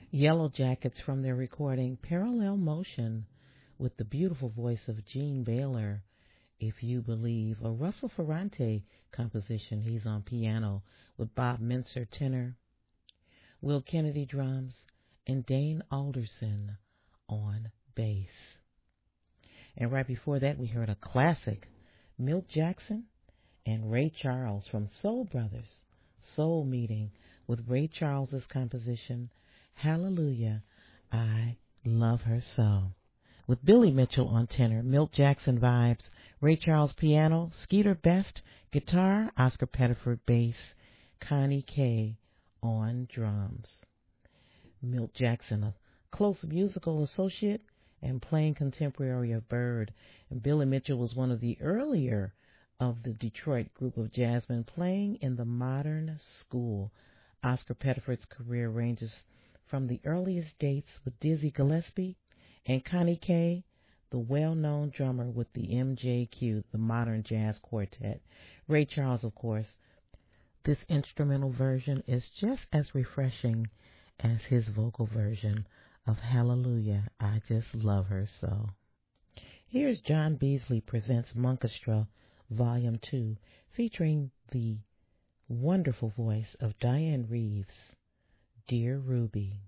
Yellow Jackets from their recording Parallel Motion with the beautiful voice of Gene Baylor, If You Believe, a Russell Ferrante composition. He's on piano with Bob Mintzer tenor, Will Kennedy drums, and Dane Alderson on bass. And right before that, we heard a classic, Milt Jackson and Ray Charles from Soul Brothers, Soul Meeting, with Ray Charles's composition, Hallelujah, I Love Her So, with Billy Mitchell on tenor, Milt Jackson vibes, Ray Charles piano, Skeeter Best guitar, Oscar Pettiford bass, Connie Kay on drums. Milt Jackson, a close musical associate and playing contemporary of Bird, and Billy Mitchell was one of the earlier of the Detroit group of jazzmen playing in the modern school. Oscar Pettiford's career ranges from the earliest dates with Dizzy Gillespie and Connie Kay, the well-known drummer with the MJQ, the Modern Jazz Quartet. Ray Charles, of course. This instrumental version is just as refreshing as his vocal version of Hallelujah, I Just Love Her So. Here's John Beasley Presents Monkestra, Volume 2, featuring the wonderful voice of Diane Reeves, Dear Ruby.